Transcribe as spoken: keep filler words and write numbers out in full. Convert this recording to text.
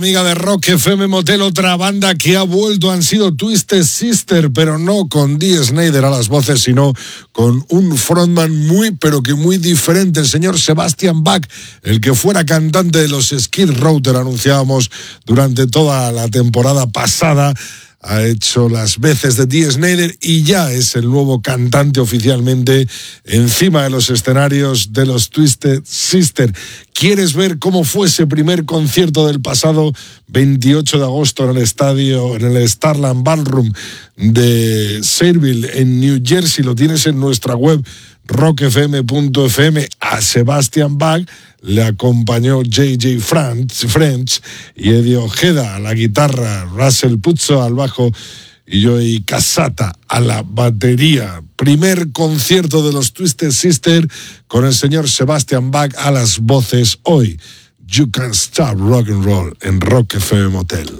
Amiga de Rock F M Motel, otra banda que ha vuelto han sido Twisted Sister, pero no con Dee Snider a las voces, sino con un frontman muy, pero que muy diferente, el señor Sebastian Bach, el que fuera cantante de los Skid Row, te lo anunciábamos durante toda la temporada pasada. Ha hecho las veces de Dee Snider y ya es el nuevo cantante oficialmente encima de los escenarios de los Twisted Sister. ¿Quieres ver cómo fue ese primer concierto del pasado veintiocho de agosto en el estadio, en el Starland Ballroom de Sayreville en New Jersey? Lo tienes en nuestra web rock f m punto f m. A Sebastian Bach le acompañó J J French y Eddie Ojeda a la guitarra, Russell Puzzo al bajo y Joey Casata a la batería. Primer concierto de los Twisted Sister con el señor Sebastian Bach a las voces hoy. You Can't Stop Rock and Roll en Rock F M Motel.